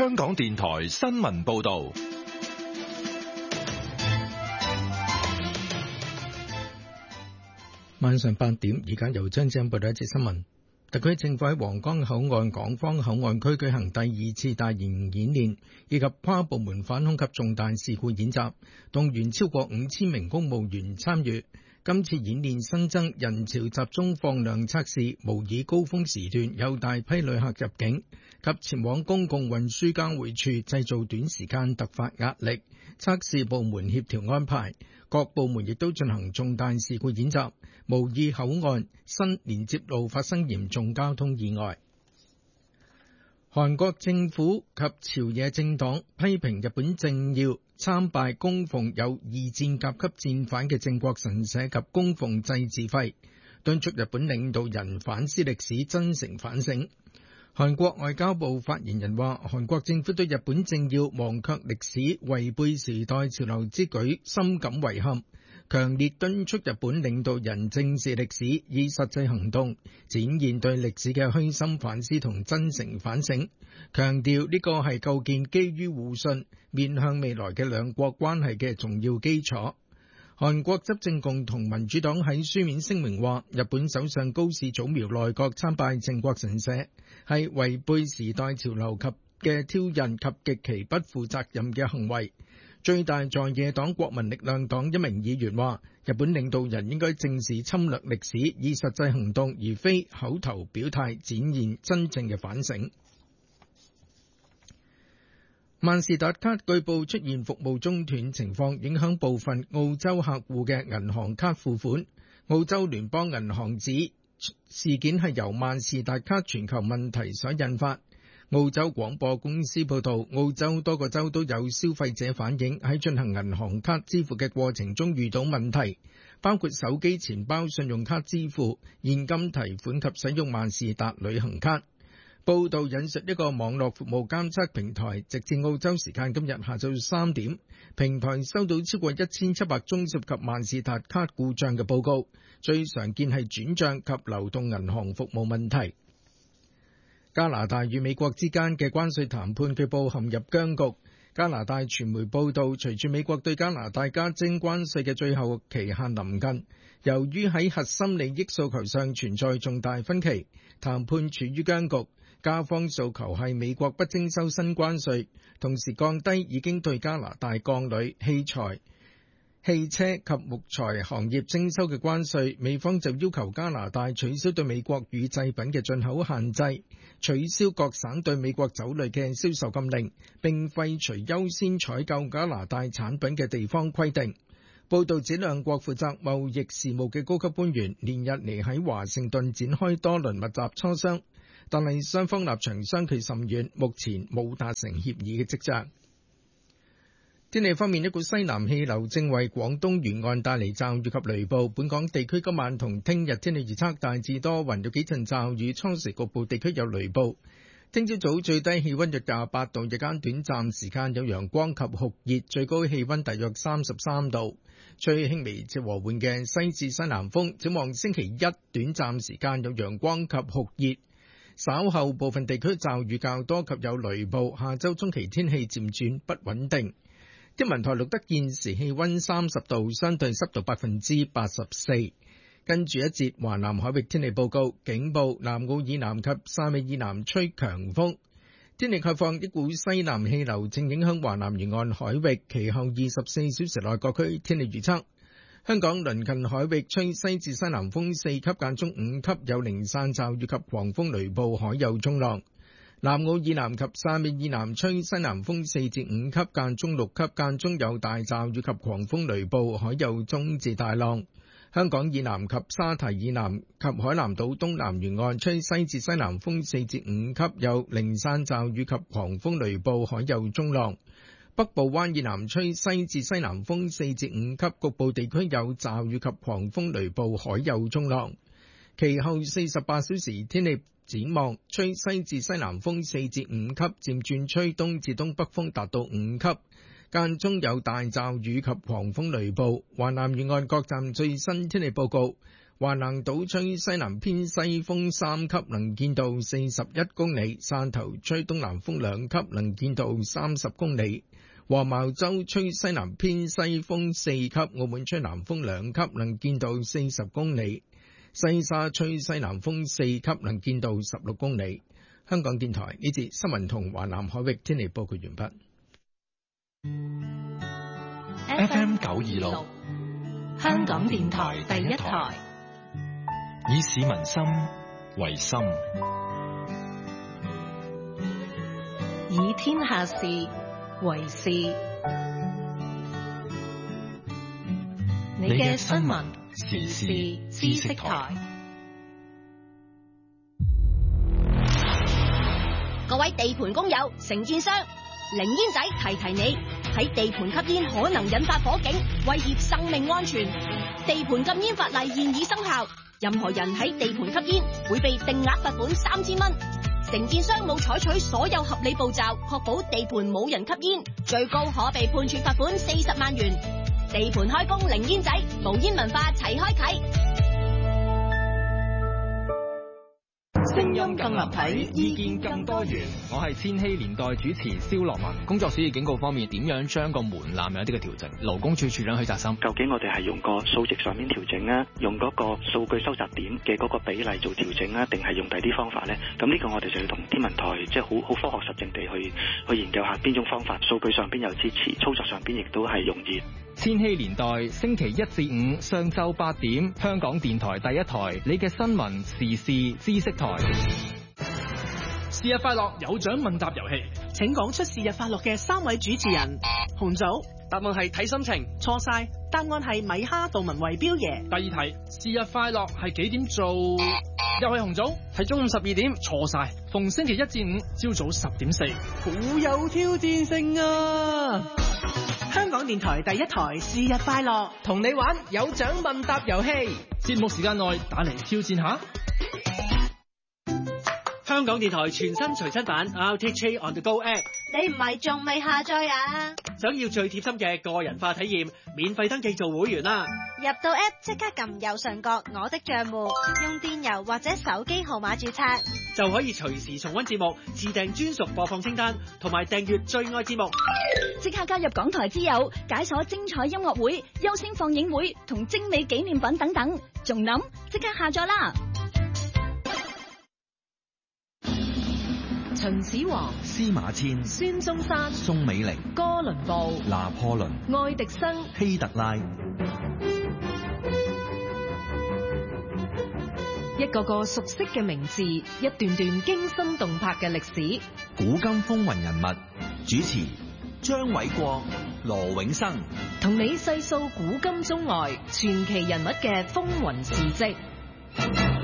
香港電台新聞報道。 晚上8點，而家由張正報道一節新聞。特區政府喺皇崗口岸港方口岸區舉行第2次大型演練，以及跨部門反恐及重大事故演習，動員超過5000名公務員參與。今次演練新增人潮集中放量測試，模擬高峰時段有大批旅客入境及前往公共運輸交匯處，製造短時間突發壓力，測試部門協調安排。各部門亦都進行重大事故演習，模擬口岸新連接路發生嚴重交通意外。韓國政府及朝野政黨批評日本政要參拜供奉有二戰甲級戰犯嘅靖國神社及供奉祭祀費，敦促日本領導人反思歷史，真誠反省。韓國外交部發言人話，韓國政府對日本政要忘卻歷史、違背時代潮流之舉深感遺憾，強烈敦促日本領導人正視歷史，以實際行動展現對歷史嘅虛心反思同真誠反省，強調呢個係構建基於互信、面向未來嘅兩國關係嘅重要基礎。韓國執政共同民主黨喺書面聲明話，日本首相高市早苗內閣參拜靖國神社係違背時代潮流及嘅挑釁及極其不負責任嘅行為。最大在野黨國民力量黨一名議員話，日本領導人應該正視侵略歷史，以實際行動而非口頭表態，展現真正嘅反省。萬事達卡據報出現服務中斷情況，影響部分澳洲客戶嘅銀行卡付款。澳洲聯邦銀行指事件係由萬事達卡全球問題所引發。澳洲廣播公司報道，澳洲多個州都有消費者反映喺進行銀行卡支付嘅過程中遇到問題，包括手機錢包、信用卡支付、現金提款及使用萬事達旅行卡。報道引述一個網絡服務監測平台，直至澳洲時間今日下晝3點，平台收到超過1700宗涉及萬事達卡故障嘅報告，最常見係轉帳及流動銀行服務問題。加拿大與美國之間嘅關稅談判據報陷入僵局。加拿大傳媒報道，隨住美國對加拿大加徵關稅嘅最後期限臨近，由於喺核心利益訴求上存在重大分歧，談判處於僵局。加方訴求係美國不徵收新關稅，同時降低已經對加拿大鋼鋁、汽車及木材行業徵收嘅關稅。美方就要求加拿大取消對美國乳製品嘅進口限制，取消各省對美國酒類嘅銷售禁令，並廢除優先採購加拿大產品嘅地方規定。報道指兩國負責貿易事務嘅高級官員連日嚟喺華盛頓展開多輪密集磋商，但係雙方立場相距甚遠，目前冇達成協議嘅跡象。天氣方面，一股西南氣流正為廣東沿岸帶嚟驟雨及雷暴。本港地區今晚同聽日天氣預測大致多雲，有幾陣驟雨，初時局部地區有雷暴。聽朝早最低氣溫約28度，日間短暫時間有陽光及酷熱，最高氣溫大約33度，吹輕微至和緩嘅西至西南風。展望星期一短暫時間有陽光及酷熱，稍後部分地區驟雨較多及有雷暴。下周中期天氣漸轉不穩定。天文台錄得現時氣溫30度，相對濕度84%。跟住一節華南海域天氣報告，警報南澳以南及汕尾以南吹強風。天氣概況，一股西南氣流正影響華南沿岸海域，其後24小時內各區天氣預測。香港鄰近海域吹西至西南風4級間中5級，有零散驟雨及狂風雷暴，海有中浪。南澳以南及汕尾以南吹西南風4至5級間中6級，間中有大驟雨及狂風雷暴，海有中至大浪。香港以南及沙堤以南及海南島東南沿岸吹西至西南風4至5級，有零散驟雨及狂風雷暴，海有中浪。北部灣以南吹西至西南風4至5級，局部地區有驟雨及狂風雷暴，海有中浪。其後48小時天氣展望，吹西至西南風4至5級，漸轉吹東至東北風達到5級。間中有大驟雨及狂風雷暴。華南沿岸各站最新天氣報告： 橫瀾島吹西南偏西風3級，能見度41公里；汕頭吹東南風2級，能見度30公里；黃茅洲吹西南偏西風4級，澳門吹南風2級，能見度40公里；西沙吹西南風4級，能見度16公里。香港電台呢節新聞同華南海域天氣報告完畢。 FM 926， 香港電台第一台， 以市民心為心， 以天下事為事。你嘅新聞時事知識台。 各位地盤工友、承建商，零煙仔提提你，喺地盤吸煙可能引發火警，威脅生命安全。地盤禁煙法例現已生效，任何人喺地盤吸煙會被定額罰款3000蚊。承建商冇採取所有合理步驟，確保地盤冇人吸煙，最高可被判處罰款40萬元。地盤開工零煙仔，無煙文化齊開啟。 聲音更立體，意見更多元。我係千禧年代主持蕭樂文。工作暑熱警告方面，點樣將個門檻有一啲嘅調整？勞工處處長許澤森， 究竟我哋係用個數值上面調整啊，用嗰個數據收集點嘅嗰個比例做調整啊，定係用第啲方法呢？咁呢個我哋就要同天文台即係好科學實證地去研究下邊種方法，數據上邊有支持，操作上邊亦都係容易。 千禧年代星期1至5上晝8點，香港電台第一台，你嘅新聞時事知識台。 是日快樂有獎問答遊戲， 請講出是日快樂嘅3位主持人。紅組答案係睇心情， 錯晒，答案係米哈杜文為彪爺。 第二題，是日快樂係幾點做？又係紅組，係中午12點，錯晒。逢星期1至5朝早10.4， 好有挑戰性啊！香港電台第一台是日快樂， 同你玩有獎問答遊戲，節目時間內打嚟挑戰下。 香港電台全新隨身版 RTHK On The Go App， 你唔係仲未下載啊？ 想要最貼心嘅個人化體驗，免費登記做會員啦！ 入到 App 即刻撳右上角我的帳戶，用電郵或者手機號碼註冊， 就可以隨時重溫節目，自訂專屬播放清單，同埋訂閱最愛節目。 即刻加入港台之友，解鎖精彩音樂會、優先放映會同精美紀念品等等，仲諗即刻下載啦！ 秦始皇、 司馬遷、 孫中山、 宋美齡、 哥倫布、 拿破崙、 愛迪生、 希特拉， 一個個熟悉嘅名字，一段段驚心動魄嘅歷史。 古今風雲人物，主持張偉國、羅永生， 同你細數古今中外傳奇人物嘅風雲事跡。